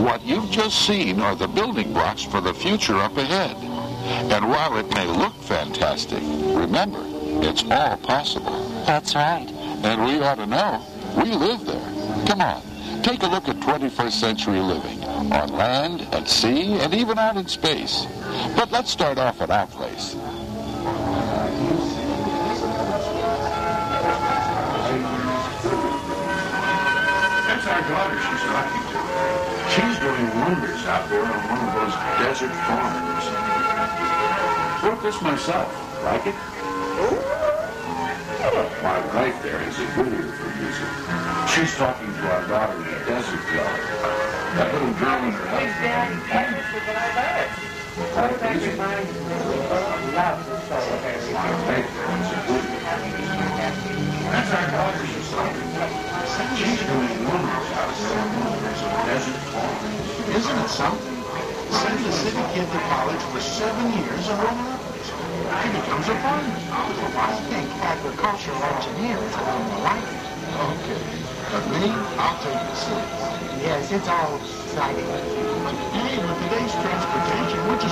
What you've just seen are the building blocks for the future up ahead. And while it may look fantastic, remember, it's all possible. That's right. And we ought to know. We live there. Come on, take a look at 21st century living, on land, at sea, and even out in space. But let's start off at our place. That's our daughter she's talking to. She's doing wonders out there on one of those desert farms. Wrote this myself. Like it? My wife there is a good ear for music. She's talking to our daughter in a desert club. That little girl in her house. My wife there is a good ear. That's our daughter she's talking to. She's doing wonders out there on one of those desert farms. Isn't it something? Send the city kid to college for 7 years and run up. He becomes a farmer. I think agricultural engineer is a little like it. Okay. But me, I'll take the city. Yes, it's all exciting. Hey, with today's transportation, which is